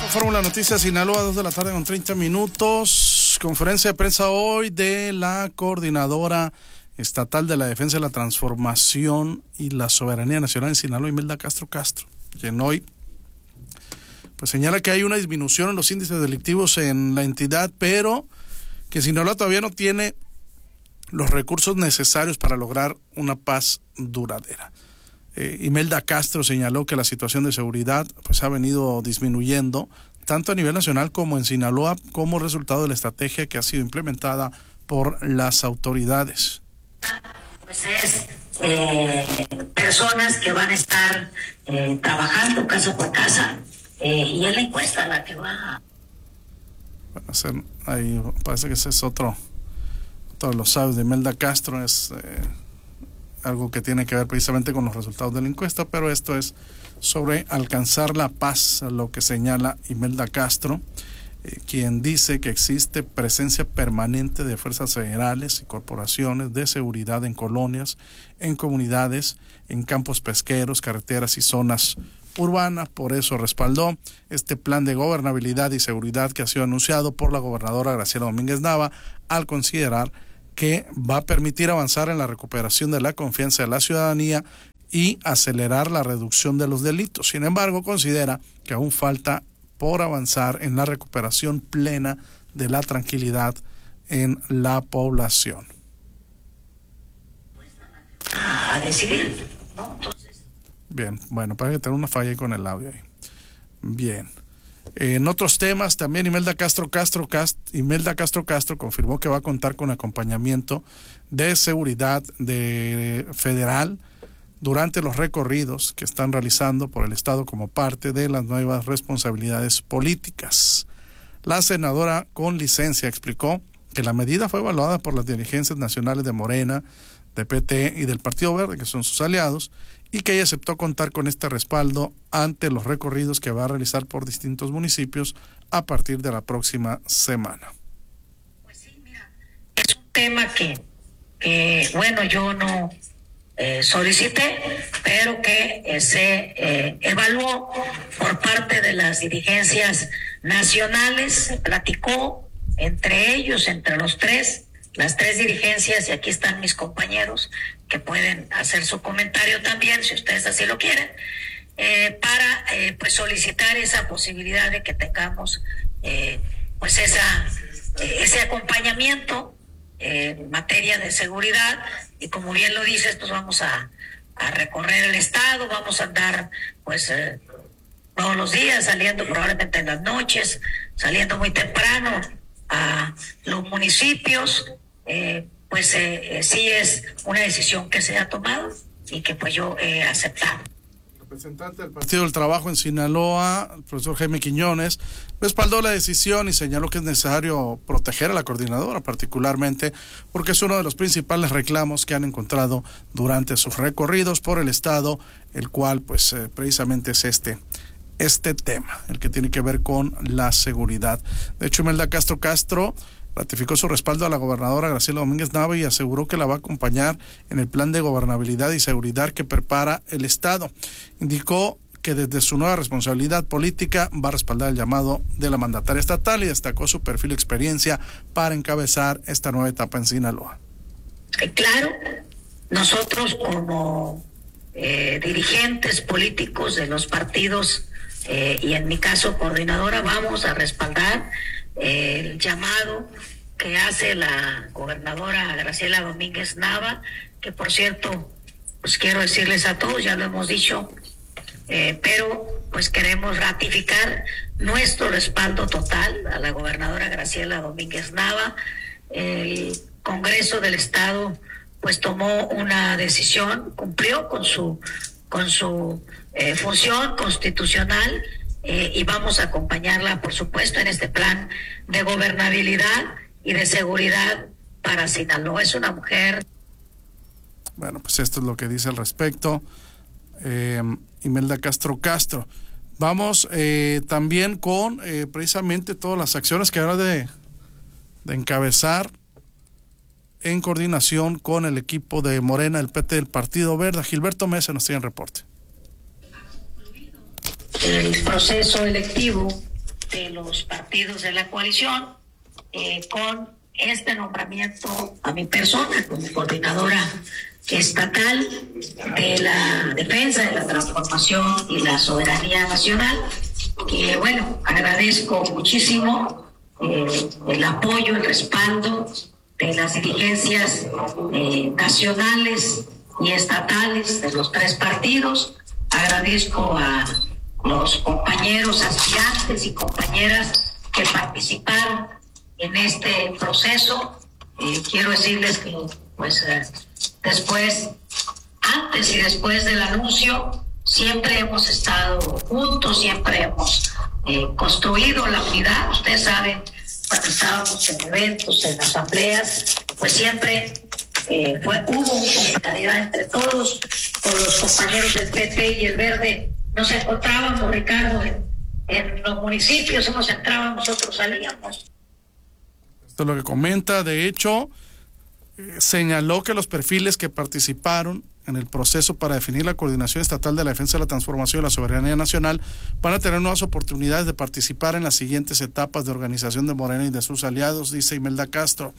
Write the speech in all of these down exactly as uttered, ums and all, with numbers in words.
Fórmula Noticias Sinaloa, dos de la tarde con treinta minutos. Conferencia de prensa hoy de la Coordinadora Estatal de la Defensa de la Transformación y la Soberanía Nacional en Sinaloa, Imelda Castro Castro, quien hoy pues señala que hay una disminución en los índices delictivos en la entidad, pero que Sinaloa todavía no tiene los recursos necesarios para lograr una paz duradera. Eh, Imelda Castro señaló que la situación de seguridad pues ha venido disminuyendo tanto a nivel nacional como en Sinaloa como resultado de la estrategia que ha sido implementada por las autoridades. Pues es eh, personas que van a estar eh, trabajando casa por casa eh, y es la encuesta la que va a... Bueno, hacer, ahí parece que ese es otro, todos los sabios de Imelda Castro, es eh, algo que tiene que ver precisamente con los resultados de la encuesta, pero esto es sobre alcanzar la paz, lo que señala Imelda Castro, eh, quien dice que existe presencia permanente de fuerzas federales y corporaciones de seguridad en colonias, en comunidades, en campos pesqueros, carreteras y zonas urbanas. Por eso respaldó este plan de gobernabilidad y seguridad que ha sido anunciado por la gobernadora Graciela Domínguez Nava, al considerar que va a permitir avanzar en la recuperación de la confianza de la ciudadanía y acelerar la reducción de los delitos. Sin embargo, considera que aún falta por avanzar en la recuperación plena de la tranquilidad en la población. A decidir, ¿no? Entonces... Bien, bueno, parece que tener una falla ahí con el audio ahí. Bien. En otros temas, también Imelda Castro Castro Cast, Imelda Castro Castro confirmó que va a contar con acompañamiento de seguridad de federal durante los recorridos que están realizando por el Estado como parte de las nuevas responsabilidades políticas. La senadora con licencia explicó que la medida fue evaluada por las dirigencias nacionales de Morena, de P T y del Partido Verde, que son sus aliados, y que ella aceptó contar con este respaldo ante los recorridos que va a realizar por distintos municipios a partir de la próxima semana. Pues sí, mira, es un tema que, que bueno, yo no eh, solicité, pero que eh, se eh, evaluó por parte de las dirigencias nacionales, se platicó entre ellos, entre los tres, las tres dirigencias, y aquí están mis compañeros que pueden hacer su comentario también, si ustedes así lo quieren, eh, para eh, pues solicitar esa posibilidad de que tengamos eh, pues esa eh, ese acompañamiento eh, en materia de seguridad, y como bien lo dices, pues vamos a, a recorrer el estado, vamos a andar pues eh, todos los días, saliendo probablemente en las noches, saliendo muy temprano a los municipios. Eh, pues eh, eh, sí es una decisión que se ha tomado y que pues yo he aceptado. El representante del Partido del Trabajo en Sinaloa, el profesor Jaime Quiñones, respaldó la decisión y señaló que es necesario proteger a la coordinadora, particularmente porque es uno de los principales reclamos que han encontrado durante sus recorridos por el estado, el cual pues eh, precisamente es este este tema, el que tiene que ver con la seguridad. De hecho, Imelda Castro Castro ratificó su respaldo a la gobernadora Graciela Domínguez Nava y aseguró que la va a acompañar en el plan de gobernabilidad y seguridad que prepara el Estado. Indicó que desde su nueva responsabilidad política va a respaldar el llamado de la mandataria estatal y destacó su perfil y experiencia para encabezar esta nueva etapa en Sinaloa. Claro, nosotros como eh, dirigentes políticos de los partidos eh, y en mi caso coordinadora vamos a respaldar el llamado que hace la gobernadora Graciela Domínguez Nava, que por cierto, pues quiero decirles a todos, ya lo hemos dicho, eh, pero pues queremos ratificar nuestro respaldo total a la gobernadora Graciela Domínguez Nava. El Congreso del Estado pues tomó una decisión, cumplió con su, con su eh, función constitucional. Eh, y vamos a acompañarla, por supuesto, en este plan de gobernabilidad y de seguridad para Sinaloa. Es una mujer. Bueno, pues esto es lo que dice al respecto eh, Imelda Castro Castro. Vamos eh, también con eh, precisamente todas las acciones que habrá de, de encabezar en coordinación con el equipo de Morena, el P T del Partido Verde. Gilberto Mesa nos tiene el reporte. El proceso electivo de los partidos de la coalición, eh, con este nombramiento a mi persona como coordinadora estatal de la defensa de la transformación y la soberanía nacional, que bueno, agradezco muchísimo eh, el apoyo, el respaldo de las dirigencias eh, nacionales y estatales de los tres partidos. Agradezco a los compañeros aspirantes y compañeras que participaron en este proceso. Eh, quiero decirles que pues eh, después, antes y después del anuncio, siempre hemos estado juntos, siempre hemos eh, construido la unidad. Ustedes saben, cuando estábamos en eventos, en asambleas, pues siempre eh, fue, hubo una solidaridad entre todos, con los compañeros del P T y el Verde. Nos encontrábamos, Ricardo, en, en los municipios, unos entrábamos, otros salíamos. Esto es lo que comenta. De hecho, eh, señaló que los perfiles que participaron en el proceso para definir la Coordinación Estatal de la Defensa de la Transformación y la Soberanía Nacional van a tener nuevas oportunidades de participar en las siguientes etapas de organización de Morena y de sus aliados, dice Imelda Castro.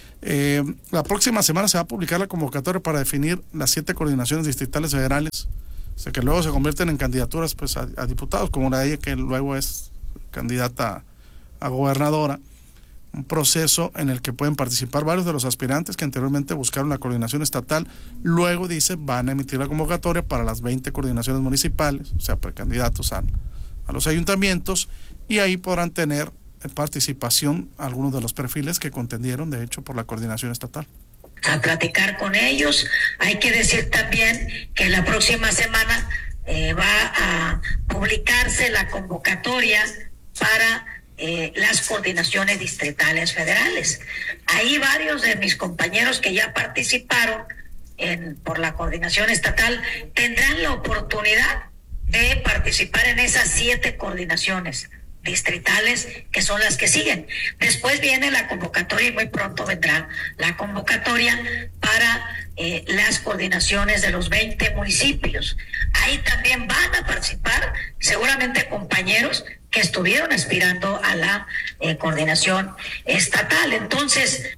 Eh, la próxima semana se va a publicar la convocatoria para definir las siete coordinaciones distritales federales, o sea, que luego se convierten en candidaturas pues a, a diputados, como la de ella que luego es candidata a, a gobernadora. Un proceso en el que pueden participar varios de los aspirantes que anteriormente buscaron la coordinación estatal. Luego, dice, van a emitir la convocatoria para las veinte coordinaciones municipales, o sea, precandidatos a, a los ayuntamientos, y ahí podrán tener participación algunos de los perfiles que contendieron, de hecho, por la coordinación estatal. A platicar con ellos. Hay que decir también que la próxima semana eh, va a publicarse la convocatoria para Eh, las coordinaciones distritales federales. Ahí varios de mis compañeros que ya participaron en, por la coordinación estatal tendrán la oportunidad de participar en esas siete coordinaciones distritales que son las que siguen. Después viene la convocatoria y muy pronto vendrá la convocatoria para eh, las coordinaciones de los veinte municipios. Ahí también van a participar seguramente compañeros que estuvieron aspirando a la eh, coordinación estatal. Entonces,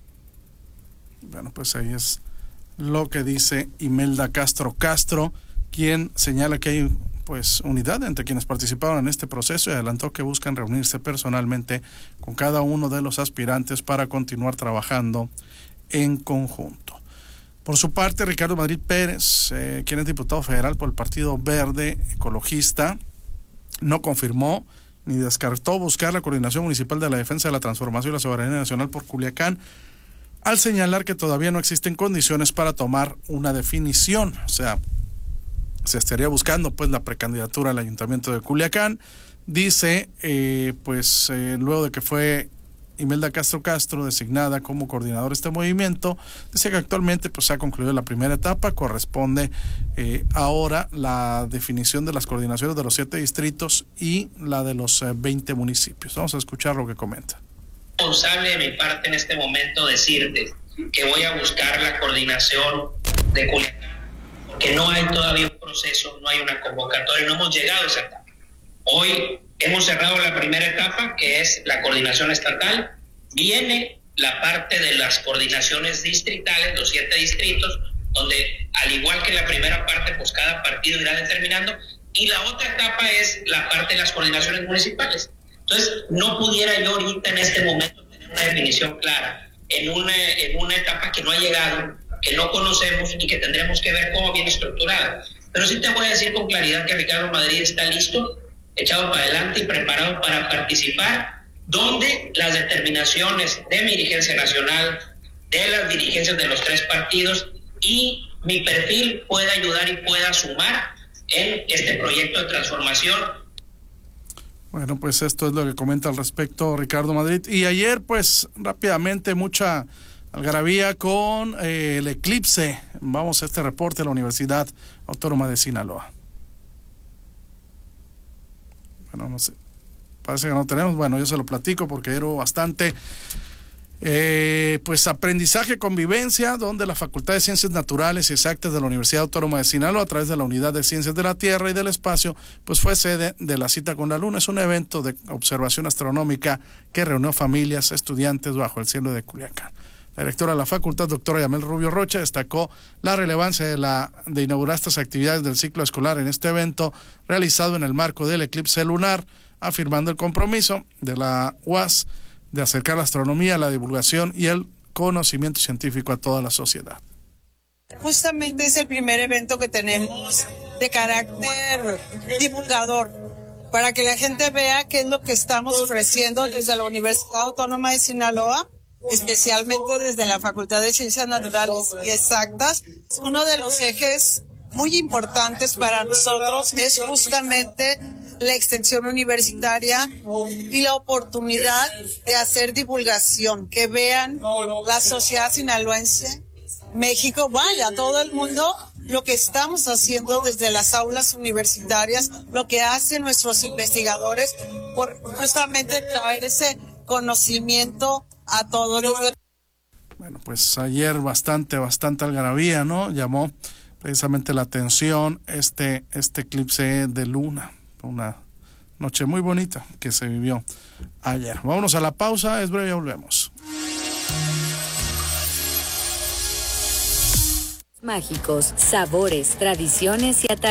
bueno, pues ahí es lo que dice Imelda Castro Castro, quien señala que hay pues unidad entre quienes participaron en este proceso y adelantó que buscan reunirse personalmente con cada uno de los aspirantes para continuar trabajando en conjunto. Por su parte, Ricardo Madrid Pérez, eh, quien es diputado federal por el Partido Verde Ecologista, no confirmó ni descartó buscar la Coordinación Municipal de la Defensa de la Transformación y la Soberanía Nacional por Culiacán, al señalar que todavía no existen condiciones para tomar una definición. O sea, se estaría buscando pues la precandidatura al Ayuntamiento de Culiacán. Dice, eh, pues eh, luego de que fue Imelda Castro Castro designada como coordinador de este movimiento, dice que actualmente pues se ha concluido la primera etapa. Corresponde eh, ahora la definición de las coordinaciones de los siete distritos y la de los eh, veinte municipios. Vamos a escuchar lo que comenta. Es responsable de mi parte en este momento decirte que voy a buscar la coordinación de Culiacán, porque no hay todavía un proceso, no hay una convocatoria, no hemos llegado a esa etapa. Hoy hemos cerrado la primera etapa, que es la coordinación estatal. Viene la parte de las coordinaciones distritales, los siete distritos, donde al igual que la primera parte, pues cada partido irá determinando. Y la otra etapa es la parte de las coordinaciones municipales. Entonces, no pudiera yo ahorita en este momento tener una definición clara en una, en una etapa que no ha llegado, que no conocemos y que tendremos que ver cómo viene estructurada. Pero sí te voy a decir con claridad que Ricardo Madrid está listo, echado para adelante y preparado para participar, donde las determinaciones de mi dirigencia nacional, de las dirigencias de los tres partidos y mi perfil pueda ayudar y pueda sumar en este proyecto de transformación. Bueno, pues esto es lo que comenta al respecto Ricardo Madrid. Y ayer, pues rápidamente, mucha algarabía con eh, el eclipse. Vamos a este reporte de la Universidad Autónoma de Sinaloa. Bueno, no sé, parece que no tenemos. Bueno, yo se lo platico porque era bastante Eh, pues aprendizaje, convivencia, donde la Facultad de Ciencias Naturales y Exactas de la Universidad Autónoma de Sinaloa, a través de la Unidad de Ciencias de la Tierra y del Espacio, pues fue sede de la Cita con la Luna. Es un evento de observación astronómica que reunió familias, estudiantes bajo el cielo de Culiacán. La directora de la facultad, doctora Yamel Rubio Rocha, destacó la relevancia de, la, de inaugurar estas actividades del ciclo escolar en este evento realizado en el marco del eclipse lunar, afirmando el compromiso de la U A S de acercar la astronomía, la divulgación y el conocimiento científico a toda la sociedad. Justamente es el primer evento que tenemos de carácter divulgador, para que la gente vea qué es lo que estamos ofreciendo desde la Universidad Autónoma de Sinaloa, especialmente desde la Facultad de Ciencias Naturales y Exactas. Uno de los ejes muy importantes para nosotros es justamente la extensión universitaria y la oportunidad de hacer divulgación, que vean la sociedad sinaloense, México, vaya, todo el mundo, lo que estamos haciendo desde las aulas universitarias, lo que hacen nuestros investigadores, por justamente traer ese conocimiento a todos los... Bueno, pues ayer bastante, bastante algarabía, ¿no? Llamó precisamente la atención este, este eclipse de luna. Una noche muy bonita que se vivió ayer. Vámonos a la pausa, es breve y volvemos. Mágicos, sabores, tradiciones y atractivos.